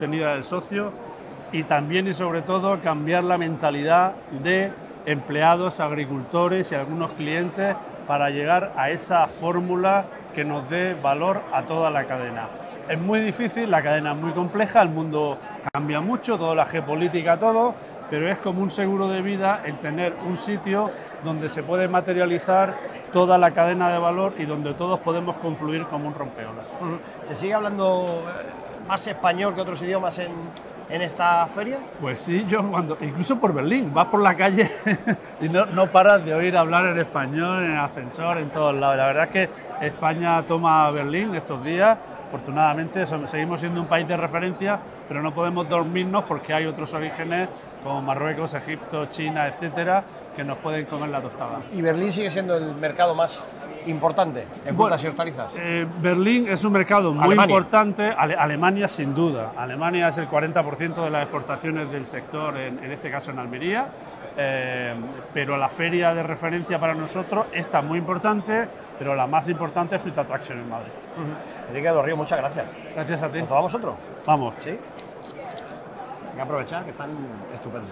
sostenida del socio y también y sobre todo cambiar la mentalidad de empleados, agricultores y algunos clientes para llegar a esa fórmula que nos dé valor a toda la cadena. Es muy difícil, la cadena es muy compleja, el mundo cambia mucho, toda la geopolítica, todo, pero es como un seguro de vida el tener un sitio donde se puede materializar toda la cadena de valor y donde todos podemos confluir como un rompeolas. ¿Se sigue hablando más español que otros idiomas en esta feria? Pues sí, incluso por Berlín, vas por la calle y no paras de oír hablar en español, en el ascensor, en todos lados. La verdad es que España toma Berlín estos días. Afortunadamente seguimos siendo un país de referencia, pero no podemos dormirnos porque hay otros orígenes como Marruecos, Egipto, China, etcétera, que nos pueden comer la tostada. ¿Y Berlín sigue siendo el mercado más importante en frutas y hortalizas? Berlín es un mercado muy importante. Alemania, sin duda. Alemania es el 40% de las exportaciones del sector, en este caso en Almería. Pero la feria de referencia para nosotros está muy importante, pero la más importante es Fruit Attraction en Madrid. Enrique de los Ríos, muchas gracias. Gracias a ti. ¿Nos tomamos otro? Vamos. ¿Sí? Hay que aprovechar que están estupendos.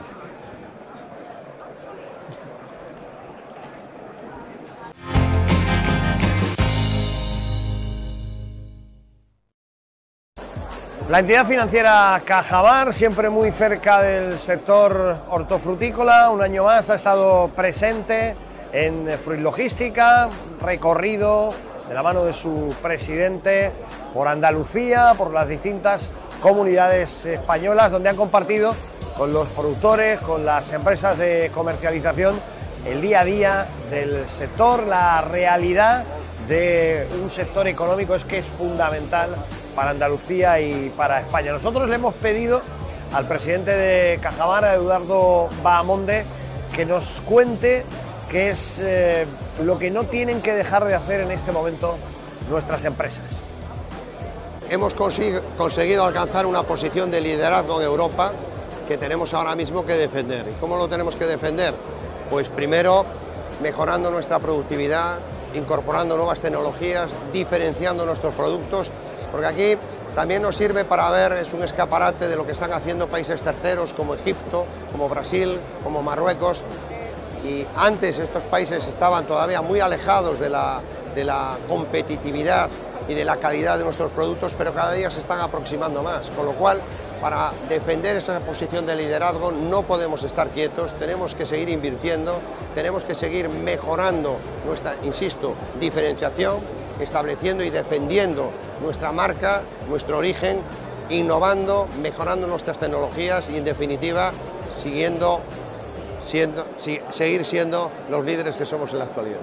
La entidad financiera CajaMar, siempre muy cerca del sector hortofrutícola, un año más ha estado presente en Fruit Logística, recorrido de la mano de su presidente por Andalucía, por las distintas comunidades españolas, donde han compartido con los productores, con las empresas de comercialización, el día a día del sector, la realidad de un sector económico que es fundamental para Andalucía y para España. Nosotros le hemos pedido al presidente de CajaMar, a Eduardo Bahamonde, que nos cuente qué es lo que no tienen que dejar de hacer en este momento nuestras empresas. Hemos conseguido alcanzar una posición de liderazgo en Europa que tenemos ahora mismo que defender. ¿Y cómo lo tenemos que defender? Pues primero, mejorando nuestra productividad, incorporando nuevas tecnologías, diferenciando nuestros productos, porque aquí también nos sirve para ver, es un escaparate de lo que están haciendo países terceros como Egipto, como Brasil, como Marruecos, y antes estos países estaban todavía muy alejados de la competitividad y de la calidad de nuestros productos, pero cada día se están aproximando más, con lo cual para defender esa posición de liderazgo no podemos estar quietos, tenemos que seguir invirtiendo, tenemos que seguir mejorando nuestra, insisto, diferenciación, estableciendo y defendiendo nuestra marca, nuestro origen, innovando, mejorando nuestras tecnologías y, en definitiva, seguir siendo los líderes que somos en la actualidad.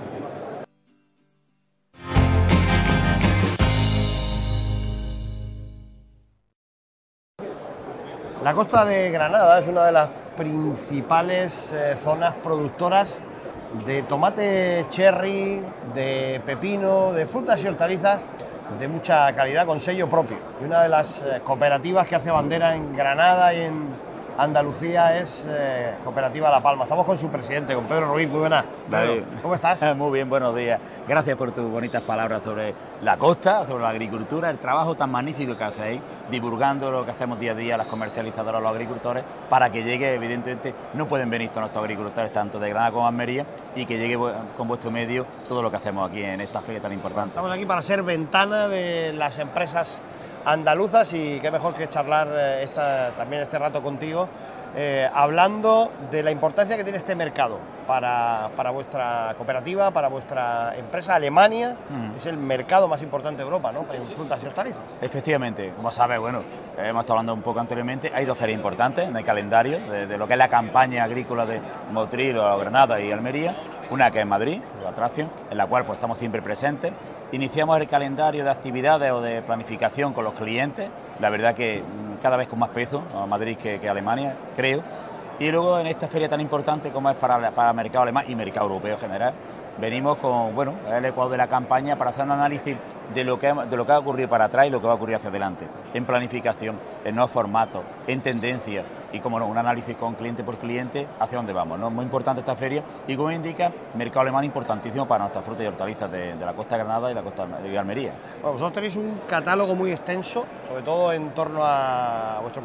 La costa de Granada es una de las principales zonas productoras de tomate cherry, de pepino, de frutas y hortalizas de mucha calidad con sello propio. Y una de las cooperativas que hace bandera en Granada y en Andalucía es Cooperativa La Palma. Estamos con su presidente, con Pedro Ruiz. Muy buenas. Pedro, ¿cómo estás? Muy bien, buenos días. Gracias por tus bonitas palabras sobre la costa, sobre la agricultura, el trabajo tan magnífico que hacéis, divulgando lo que hacemos día a día las comercializadoras, los agricultores, para que llegue, evidentemente, no pueden venir todos nuestros agricultores, tanto de Granada como Almería, y que llegue con vuestro medio todo lo que hacemos aquí en esta feria tan importante. Estamos aquí para ser ventana de las empresas andaluzas y qué mejor que charlar también este rato contigo, hablando de la importancia que tiene este mercado para vuestra cooperativa, para vuestra empresa. Alemania es el mercado más importante de Europa, ¿no?, en frutas y hortalizas. Efectivamente, como sabes, bueno, hemos estado hablando un poco anteriormente, hay dos ferias importantes en el calendario de lo que es la campaña agrícola de Motril, Granada y Almería. Una que es Madrid, la Attraction, en la cual pues estamos siempre presentes. Iniciamos el calendario de actividades o de planificación con los clientes, la verdad que cada vez con más peso a Madrid que Alemania, creo. Y luego en esta feria tan importante como es para el mercado alemán y mercado europeo en general, venimos con el ecuador de la campaña para hacer un análisis de lo que ha ocurrido para atrás y lo que va a ocurrir hacia adelante, en planificación, en nuevos formatos, en tendencias y como no, un análisis con cliente por cliente hacia dónde vamos, ¿no? Muy importante esta feria y como indica, mercado alemán importantísimo para nuestras frutas y hortalizas de la costa de Granada y la costa de Almería. Bueno, vosotros tenéis un catálogo muy extenso, sobre todo en torno a vuestro